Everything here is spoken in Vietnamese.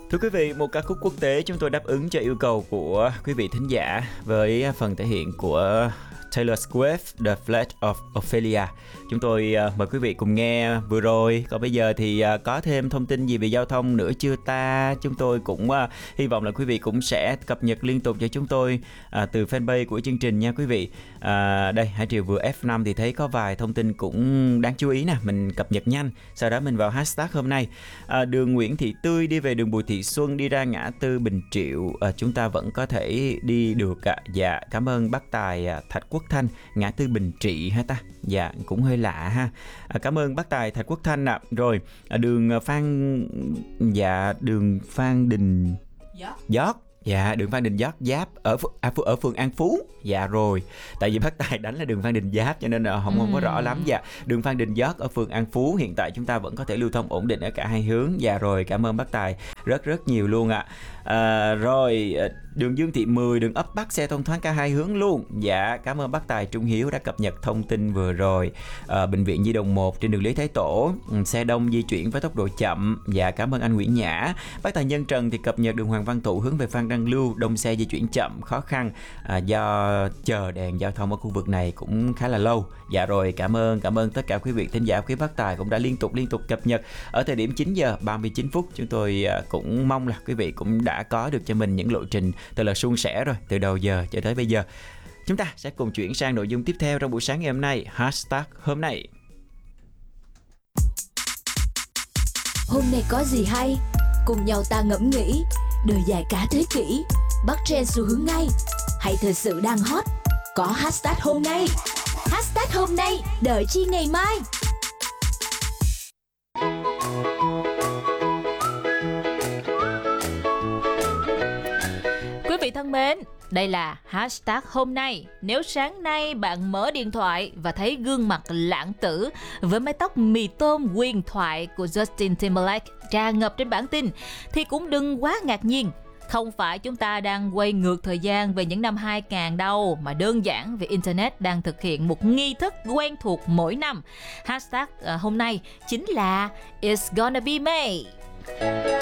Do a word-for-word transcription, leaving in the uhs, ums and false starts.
Thưa quý vị, một ca khúc quốc tế chúng tôi đáp ứng cho yêu cầu của quý vị thính giả với phần thể hiện của Taylor Swift, The Flight of Ophelia. Chúng tôi uh, mời quý vị cùng nghe vừa rồi. Còn bây giờ thì uh, có thêm thông tin gì về giao thông nữa chưa ta? Chúng tôi cũng uh, hy vọng là quý vị cũng sẽ cập nhật liên tục cho chúng tôi uh, từ fanpage của chương trình nha quý vị. Uh, đây, Hải Triều vừa ép năm thì thấy có vài thông tin cũng đáng chú ý nè. Mình cập nhật nhanh, sau đó mình vào hashtag hôm nay. Uh, đường Nguyễn Thị Tươi đi về đường Bùi Thị Xuân đi ra ngã tư Bình Triệu. Uh, chúng ta vẫn có thể đi được. Uh, dạ, cảm ơn bác Tài uh, Thạch Quốc Thanh, ngã tư Bình Trị ha ta. Dạ, cũng hơi lạ ha. À, cảm ơn bác Tài Thạch Quốc Thanh ạ. À. Rồi, à, đường Phan dạ đường Phan Đình Giót. Dạ, đường Phan Đình Giót Giáp ở à, ở phường An Phú. Dạ rồi. Tại vì bác Tài đánh là đường Phan Đình Giáp cho nên là không, không có rõ lắm. Dạ, đường Phan Đình Giót ở phường An Phú hiện tại chúng ta vẫn có thể lưu thông ổn định ở cả hai hướng. Dạ rồi, cảm ơn bác Tài rất rất nhiều luôn ạ. À, rồi, đường Dương Thị mười, đường ấp Bắc xe thông thoáng cả hai hướng luôn. Dạ, cảm ơn bác Tài Trung Hiếu đã cập nhật thông tin vừa rồi. À, bệnh viện Nhi Đồng một trên đường Lý Thái Tổ, xe đông di chuyển với tốc độ chậm. Dạ, cảm ơn anh Nguyễn Nhã. Bác Tài Nhân Trần thì cập nhật đường Hoàng Văn Thụ hướng về Phan Đăng Lưu, đông xe di chuyển chậm khó khăn à, do chờ đèn giao thông ở khu vực này cũng khá là lâu. Dạ rồi, cảm ơn cảm ơn tất cả quý vị thính giả, quý bác Tài cũng đã liên tục liên tục cập nhật ở thời điểm chín giờ ba mươi chín phút. Chúng tôi à, cũng mong là quý vị cũng đã có được cho mình những lộ trình thật là suôn sẻ rồi từ đầu giờ cho tới bây giờ. Chúng ta sẽ cùng chuyển sang nội dung tiếp theo trong buổi sáng ngày hôm nay. Hashtag hôm nay. Hôm nay có gì hay? Cùng nhau ta ngẫm nghĩ. Đời dài cả thế kỷ, bắt trend xu hướng ngay. Hay thời sự đang hot? Có hashtag hôm nay. Hashtag hôm nay, đợi chi ngày mai. Quý vị thân mến, đây là hashtag hôm nay. Nếu sáng nay bạn mở điện thoại và thấy gương mặt lãng tử với mái tóc mì tôm huyền thoại của Justin Timberlake tràn ngập trên bản tin thì cũng đừng quá ngạc nhiên. Không phải chúng ta đang quay ngược thời gian về những năm hai nghìn đâu, mà đơn giản vì Internet đang thực hiện một nghi thức quen thuộc mỗi năm. Hashtag uh, hôm nay chính là It's Gonna Be May.